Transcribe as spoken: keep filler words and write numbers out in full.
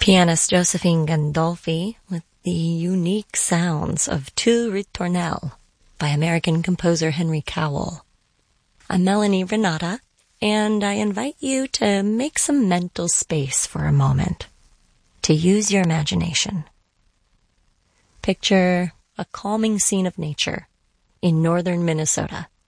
Pianist Josephine Gandolfi with the unique sounds of Tu Ritornell by American composer Henry Cowell. I'm Melanie Renata, and I invite you to make some mental space for a moment, to use your imagination. Picture a calming scene of nature in northern Minnesota.